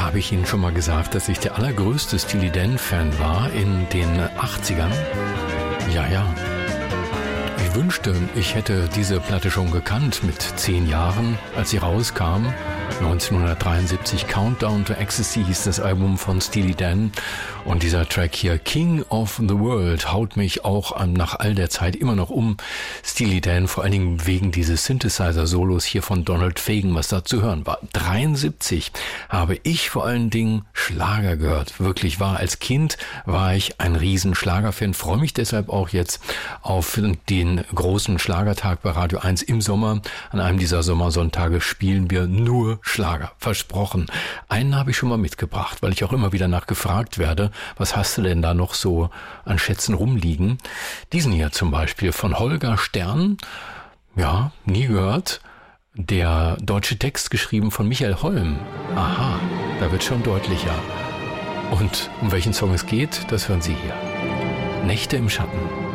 Habe ich Ihnen schon mal gesagt, dass ich der allergrößte Steely Dan-Fan war in den 80ern? Ja. Ich wünschte, ich hätte diese Platte schon gekannt mit 10 Jahren, als sie rauskam. 1973, Countdown to Ecstasy hieß das Album von Steely Dan. Und dieser Track hier, King of the World, haut mich auch nach all der Zeit immer noch um. Steely Dan, vor allen Dingen wegen dieses Synthesizer-Solos hier von Donald Fagen, was da zu hören war. 73 habe ich vor allen Dingen Schlager gehört. Wirklich wahr. Als Kind war ich ein riesen Schlagerfan, freue mich deshalb auch jetzt auf den großen Schlagertag bei Radio 1 im Sommer. An einem dieser Sommersonntage spielen wir nur Schlager. Versprochen. Einen habe ich schon mal mitgebracht, weil ich auch immer wieder nachgefragt werde, was hast du denn da noch so an Schätzen rumliegen? Diesen hier zum Beispiel von Holger Stern. Ja, nie gehört. Der deutsche Text geschrieben von Michael Holm. Aha, da wird schon deutlicher. Und um welchen Song es geht, das hören Sie hier. Nächte im Schatten.